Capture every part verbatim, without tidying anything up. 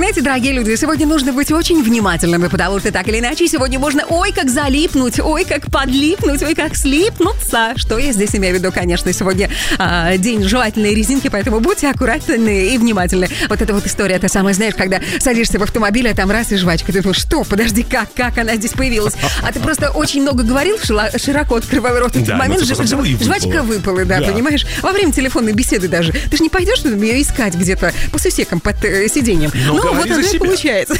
Знаете, дорогие люди, сегодня нужно быть очень внимательными, потому что так или иначе сегодня можно ой как залипнуть, ой как подлипнуть, ой как слипнуться. Что я здесь имею в виду, конечно, сегодня а, день жевательной резинки, поэтому будьте аккуратны и внимательны. Вот эта вот история, ты самая знаешь, когда садишься в автомобиль, а там раз и жвачка. Ты думаешь, что, подожди, как, как она здесь появилась? А ты просто очень много говорил, широко открывая рот. В этот Да, момент ну, ж, типа, ж, жвачка выпала, да, Да. понимаешь? Во время телефонной беседы даже. Ты же не пойдешь ее искать где-то по сусекам под э, сиденьем. Но Ну, говори вот за оно и себя. получается.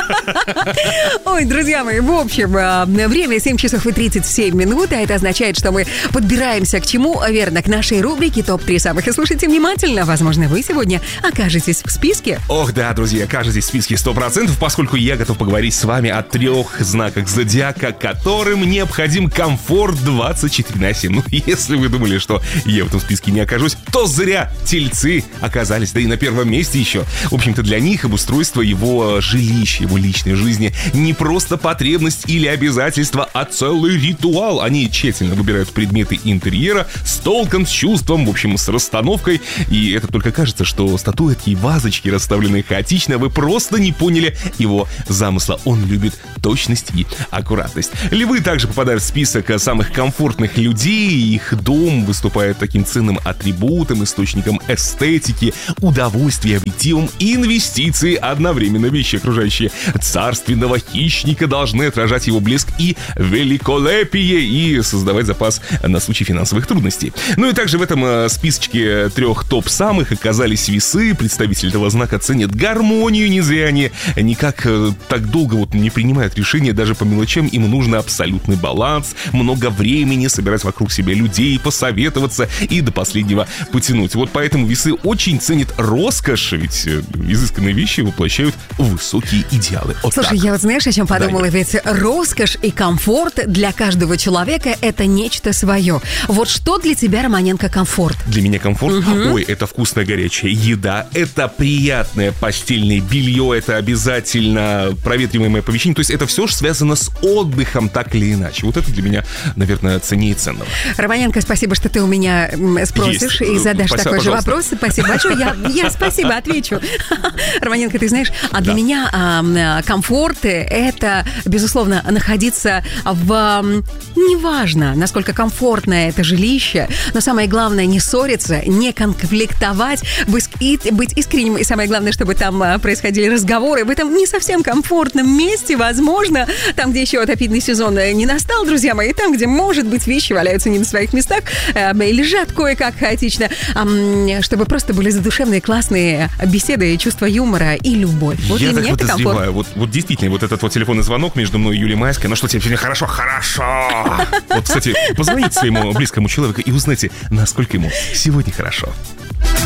Ой, друзья мои, в общем, а, время семь часов и тридцать семь минут, а это означает, что мы подбираемся к чему? Верно, к нашей рубрике топ три самых. И слушайте внимательно, возможно, вы сегодня окажетесь в списке. Ох, да, друзья, окажетесь в списке сто процентов, поскольку я готов поговорить с вами о трех знаках зодиака, которым необходим комфорт двадцать четыре на семь. Ну, если вы думали, что я в этом списке не окажусь, то зря. Тельцы оказались, да и на первом месте еще. В общем-то, для них обустройство его жилища, его личной жизни не просто потребность или обязательство, а целый ритуал. Они тщательно выбирают предметы интерьера с толком, с чувством, в общем, с расстановкой. И это только кажется, что статуэтки и вазочки, расставленные хаотично, вы просто не поняли его замысла. Он любит точность и аккуратность. Львы также попадают в список самых комфортных людей. Их дом выступает таким ценным атрибутом, источником эстетики, удовольствия, объективом и инвестиций одновременно. Вещи, окружающие царственного хищника, должны отражать его блеск и великолепие и создавать запас на случай финансовых трудностей. Ну и также в этом э, списочке трех топ-самых оказались весы. Представители этого знака ценят гармонию, не зря они никак э, так долго вот не принимают решения даже по мелочам. Им нужно абсолютный баланс, много времени собирать вокруг себя людей, посоветоваться и до последнего потянуть. Вот поэтому весы очень ценят роскошь, ведь э, изысканные вещи воплощают высокие идеалы. Вот Слушай, так. я вот знаешь, о чем подумала? Да, Ведь роскошь и комфорт для каждого человека — это нечто свое. Вот что для тебя, Романенко, комфорт? Для меня комфорт? Угу. Ой, это вкусная горячая еда, это приятное постельное белье, это обязательно проветриваемое помещение. То есть это все же связано с отдыхом, так или иначе. Вот это для меня, наверное, ценнее ценного. Романенко, спасибо, что ты у меня м, спросишь Есть. и задашь Спасибо, такой же пожалуйста. вопрос. Спасибо большое. Я, я спасибо отвечу. Романенко, ты знаешь, а для Да. меня а, комфорт — это, безусловно, находиться в... м, Неважно, насколько комфортное это жилище, но самое главное — не ссориться, не конфликтовать, быть, и- быть искренним. И самое главное, чтобы там а, происходили разговоры в этом не совсем комфортном месте, возможно, там, где еще отопительный сезон не настал, друзья мои, там, где, может быть, вещи валяются не на своих местах, э, лежат кое-как хаотично, а, чтобы просто были задушевные, классные беседы, чувство юмора и любовь. Вот Я для так меня это комфорт. подозреваю. Вот, вот действительно, вот этот вот телефонный звонок между мной и Юлией Майской. Ну что, тебе сегодня хорошо? Хорошо! Вот, кстати, позвоните своему близкому человеку и узнайте, насколько ему сегодня хорошо.